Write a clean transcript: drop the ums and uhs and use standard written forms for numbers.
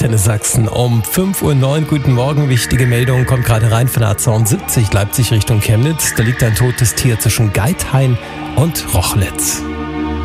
Antenne Sachsen um 5:09 Uhr. Guten Morgen, wichtige Meldung kommt gerade rein von der A72 Leipzig Richtung Chemnitz. Da liegt ein totes Tier zwischen Geithain und Rochlitz.